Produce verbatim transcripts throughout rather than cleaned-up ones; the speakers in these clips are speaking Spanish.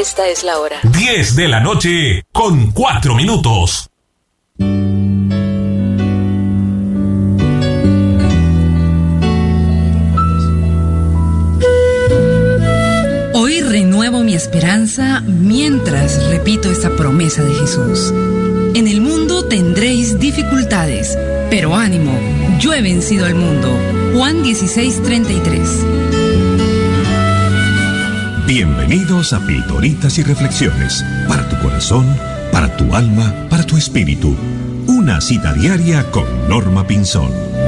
Esta es la hora. diez de la noche con cuatro minutos. Hoy renuevo mi esperanza mientras repito esta promesa de Jesús. En el mundo tendréis dificultades, pero ánimo, yo he vencido al mundo. Juan dieciséis, treinta y tres. Bienvenidos a Pildoritas y Reflexiones, para tu corazón, para tu alma, para tu espíritu. Una cita diaria con Norma Pinzón.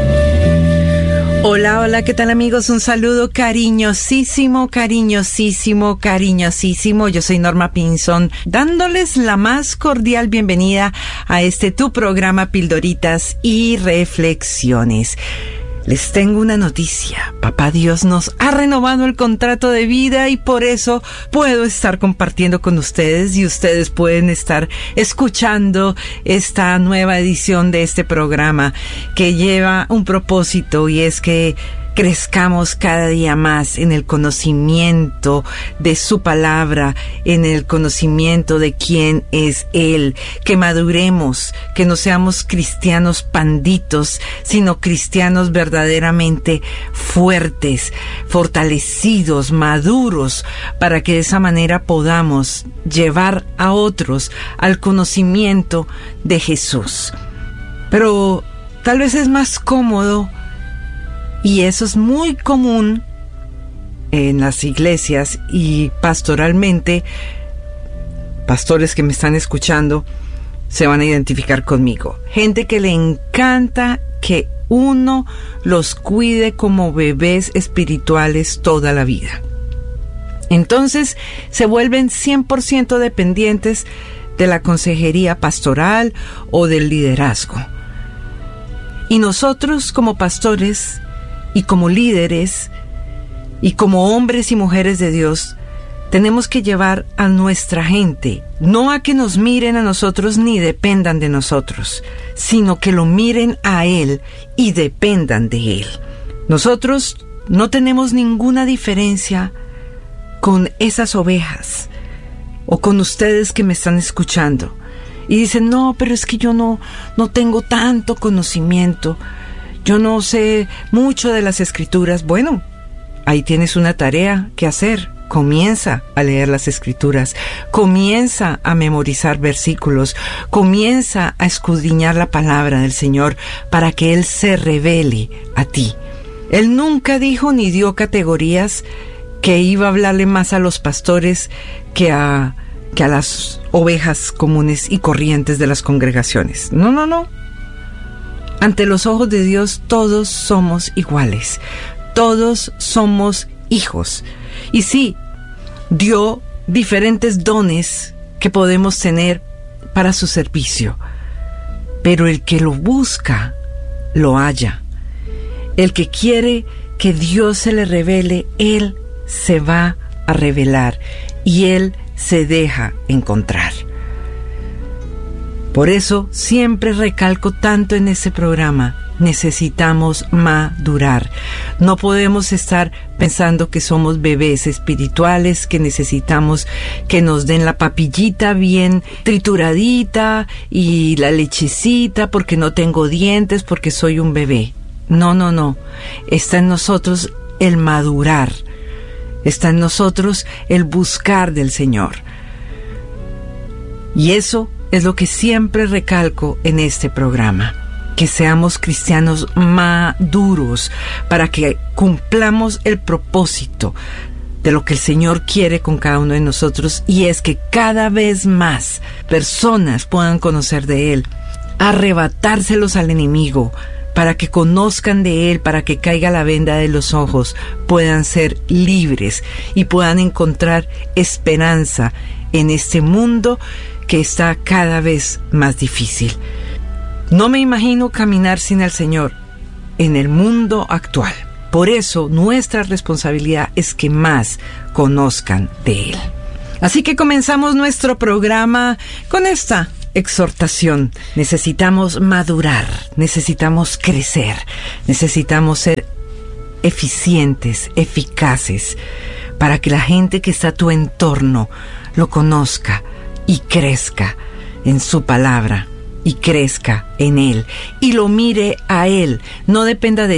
Hola, hola, ¿qué tal amigos? Un saludo cariñosísimo, cariñosísimo, cariñosísimo. Yo soy Norma Pinzón, dándoles la más cordial bienvenida a este tu programa Pildoritas y Reflexiones. Les tengo una noticia. Papá Dios nos ha renovado el contrato de vida y por eso puedo estar compartiendo con ustedes y ustedes pueden estar escuchando esta nueva edición de este programa que lleva un propósito y es que crezcamos cada día más en el conocimiento de su palabra, en el conocimiento de quién es Él, que maduremos, que no seamos cristianos panditos, sino cristianos verdaderamente fuertes, fortalecidos, maduros, para que de esa manera podamos llevar a otros al conocimiento de Jesús. Pero tal vez es más cómodo, y eso es muy común en las iglesias y pastoralmente, pastores que me están escuchando se van a identificar conmigo. Gente que le encanta que uno los cuide como bebés espirituales toda la vida. Entonces se vuelven cien por ciento dependientes de la consejería pastoral o del liderazgo. Y nosotros como pastores y como líderes, y como hombres y mujeres de Dios, tenemos que llevar a nuestra gente, no a que nos miren a nosotros ni dependan de nosotros, sino que lo miren a Él y dependan de Él. Nosotros no tenemos ninguna diferencia con esas ovejas, o con ustedes que me están escuchando, y dicen, no, pero es que yo no, no tengo tanto conocimiento, yo no sé mucho de las escrituras. Bueno, ahí tienes una tarea que hacer. Comienza a leer las escrituras, comienza a memorizar versículos, comienza a escudriñar la palabra del Señor para que Él se revele a ti. Él nunca dijo ni dio categorías que iba a hablarle más a los pastores que a, que a las ovejas comunes y corrientes de las congregaciones. No, no, no. Ante los ojos de Dios todos somos iguales, todos somos hijos. Y sí, dio diferentes dones que podemos tener para su servicio, pero el que lo busca, lo halla. El que quiere que Dios se le revele, Él se va a revelar y Él se deja encontrar. Por eso siempre recalco tanto en ese programa, necesitamos madurar. No podemos estar pensando que somos bebés espirituales, que necesitamos que nos den la papillita bien trituradita y la lechecita porque no tengo dientes, porque soy un bebé. No, no, no. Está en nosotros el madurar. Está en nosotros el buscar del Señor. Y eso es lo que siempre recalco en este programa, que seamos cristianos maduros para que cumplamos el propósito de lo que el Señor quiere con cada uno de nosotros, y es que cada vez más personas puedan conocer de Él, arrebatárselos al enemigo, para que conozcan de Él, para que caiga la venda de los ojos, puedan ser libres y puedan encontrar esperanza en este mundo que está cada vez más difícil. No me imagino caminar sin el Señor en el mundo actual. Por eso nuestra responsabilidad es que más conozcan de Él. Así que comenzamos nuestro programa con esta exhortación. Necesitamos madurar, necesitamos crecer, necesitamos ser eficientes, eficaces, para que la gente que está a tu entorno lo conozca y crezca en su palabra y crezca en Él y lo mire a Él. No dependa de